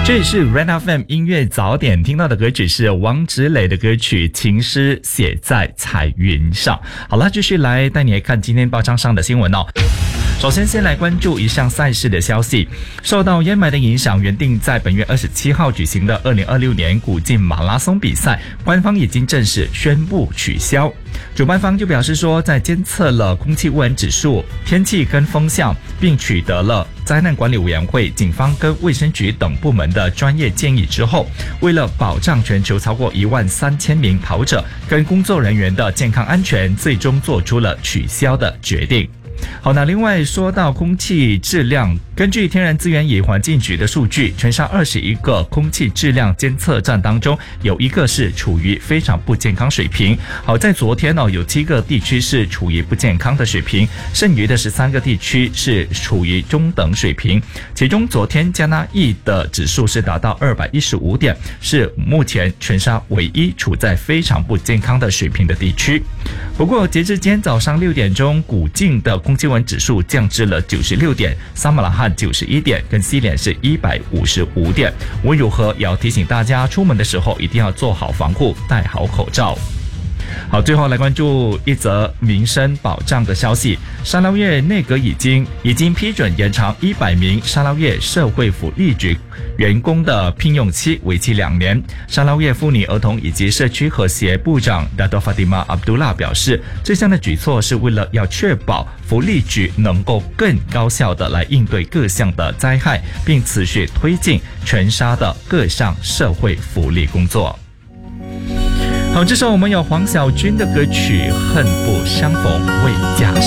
这里是 Red FM 音乐早点，听到的歌曲是王芷蕾的歌曲《情诗写在彩云上》。好了，继续来带你来看今天报章上的新闻哦。首先，先来关注一项赛事的消息。受到烟霾的影响，原定在本月27号举行的2026年古晋马拉松比赛，官方已经正式宣布取消。主办方就表示说，在监测了空气污染指数、天气跟风向，并取得了灾难管理委员会、警方跟卫生局等部门的专业建议之后，为了保障全球超过13000名跑者跟工作人员的健康安全，最终做出了取消的决定。好，那另外说到空气质量，根据天然资源与环境局的数据，全上21个空气质量监测站当中，有一个是处于非常不健康水平。好，在昨天有7个地区是处于不健康的水平，剩余的13个地区是处于中等水平。其中昨天嘉纳义的指数是达到215点，是目前全沙唯一处在非常不健康的水平的地区。不过截至今天早上6点钟，古晋的空气污染指数降至了96点，撒马拉罕91点，跟西连是155点。无论如何，也要提醒大家出门的时候一定要做好防护，戴好口罩。好，最后来关注一则民生保障的消息。沙捞越内阁已经批准延长100名沙捞越社会福利局员工的聘用期，为期2年。沙捞越妇女儿童以及社区和谐部长 Dato Fatimah Abdullah 表示，这项的举措是为了要确保福利局能够更高效的来应对各项的灾害，并持续推进全沙的各项社会福利工作。好，这首我们有黄小军的歌曲《恨不相逢未嫁时》。